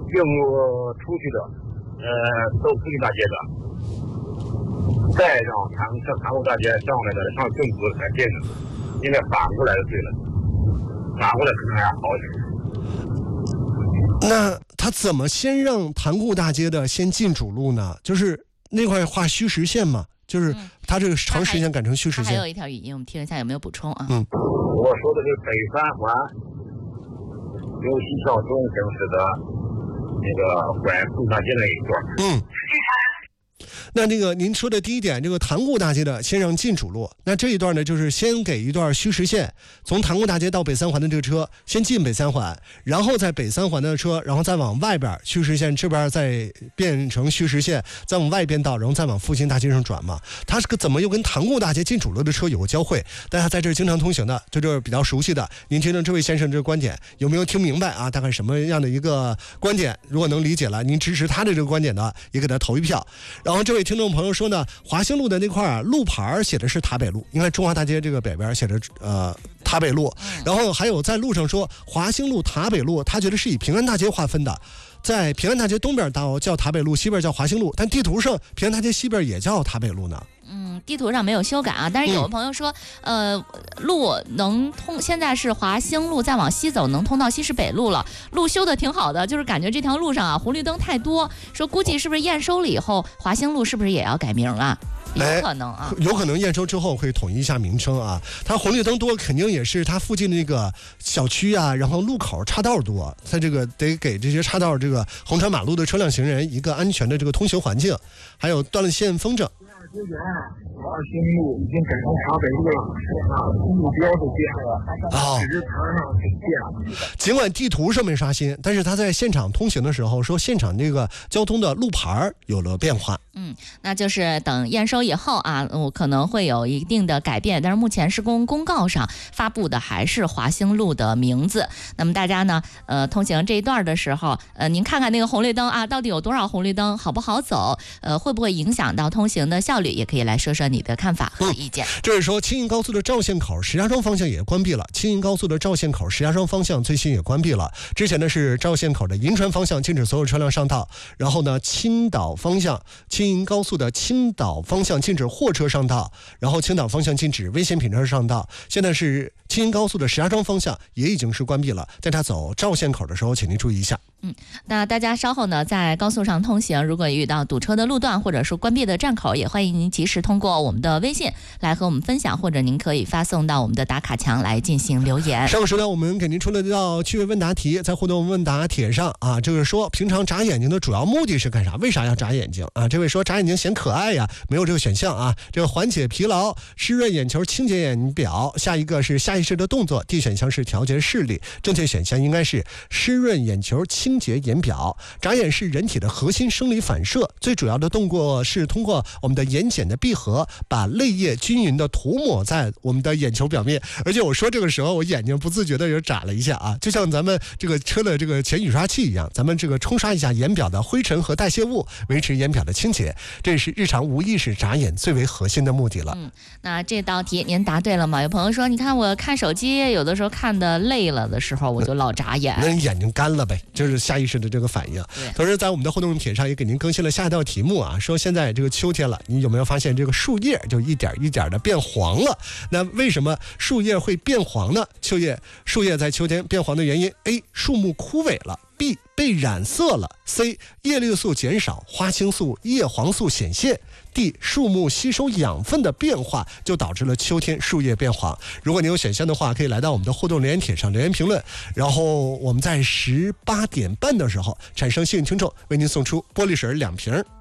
用出去的，都出去大街的，再让塘沽大街上来的上政府改变的，应该反过来就对了，反过来可能还好一点。 那他怎么先让塘沽大街的先进主路呢？就是那块画虚实线嘛，就是他这个长时间改成虚实线。 还有一条语音，我们听一下有没有补充啊？ 我说的是北三环由西向东行驶的那个环顾大街那一段。 那这个您说的第一点，这个塘沽大街的先让进主路，那这一段呢，就是先给一段虚实线，从塘沽大街到北三环的这个车先进北三环，然后在北三环的车，然后再往外边虚实线这边再变成虚实线，再往外边道，然后再往复兴大街上转嘛。它是个怎么又跟塘沽大街进主路的车有个交汇？大家在这儿经常通行的，就这比较熟悉的，您听听这位先生这个观点有没有听明白啊？大概什么样的一个观点？如果能理解了，您支持他的这个观点呢，也给他投一票。然后这位听众朋友说呢，华兴路的那块路牌写的是塔北路，应该中华大街这个北边写着塔北路，然后还有在路上说华兴路塔北路，他觉得是以平安大街划分的，在平安大街东边叫塔北路，西边叫华兴路，但地图上平安大街西边也叫塔北路呢。 地图上没有修改啊，但是有的朋友说，路能通，现在是华兴路，再往西走能通到西市北路了，路修的挺好的，就是感觉这条路上啊红绿灯太多，说估计是不是验收了以后，华兴路是不是也要改名啊？有可能啊， 有可能验收之后会统一一下名称啊。它红绿灯多，肯定也是它附近的那个小区啊，然后路口岔道多，它这个得给这些岔道这个横穿马路的车辆行人一个安全的这个通行环境，还有断线风筝。 华兴路已经改成塔北路了，路标都变了，指示牌上也变了。 尽管地图上没刷新，但是他在现场通行的时候说，现场这个交通的路牌有了变化。 那就是等验收以后啊，可能会有一定的改变，但是目前施工公告上发布的还是华兴路的名字。那么大家呢，通行这一段的时候，您看看那个红绿灯啊，到底有多少红绿灯，好不好走？会不会影响到通行的效率？也可以来说说你的看法和意见。 这是说青银高速的赵县口石家庄方向也关闭了，青银高速的赵县口石家庄方向最新也关闭了。之前呢是赵县口的银川方向禁止所有车辆上道，然后呢青岛方向青银高速的青岛方向禁止货车上道，然后青岛方向禁止危险品车上道。现在是青银高速的石家庄方向也已经是关闭了，在他走赵县口的时候请您注意一下。 那大家稍后呢，在高速上通行，如果遇到堵车的路段或者说关闭的站口，也欢迎您及时通过我们的微信来和我们分享，或者您可以发送到我们的打卡墙来进行留言。 上个时段我们给您出了一道趣味问答题，在互动问答帖上啊，这个说平常眨眼睛的主要目的是干啥？为啥要眨眼睛啊？这位说眨眼睛显可爱呀，没有这个选项啊。这个缓解疲劳、湿润眼球、清洁眼表，下一个是下意识的动作，D 选项是调节视力，正确选项应该是湿润眼球、清洁眼表。眨眼是人体的核心生理反射，最主要的动作是通过我们的眼睑的闭合，把泪液均匀的涂抹在我们的眼球表面。而且我说这个时候，我眼睛不自觉的也眨了一下啊，就像咱们这个车的这个前雨刷器一样，咱们这个冲刷一下眼表的灰尘和代谢物，维持眼表的清洁，这是日常无意识眨眼最为核心的目的了。 那这道题您答对了吗？有朋友说，你看我看手机，有的时候看的累了的时候，我就老眨眼。 那眼睛干了呗，就是下意识的这个反应。同时在我们的互动帖上也给您更新了下一道题目啊，说现在这个秋天了，你有没有发现这个树叶就一点一点的变黄了？那为什么树叶会变黄呢？树叶在秋天变黄的原因 ：A. 树木枯萎了。B. 被染色了。C. 叶绿素减少，花青素、叶黄素显现。D. 树木吸收养分的变化就导致了秋天树叶变黄。如果你有选项的话，可以来到我们的互动留言帖上留言评论，然后我们在18点半的时候产生幸运听众为您送出玻璃水2瓶。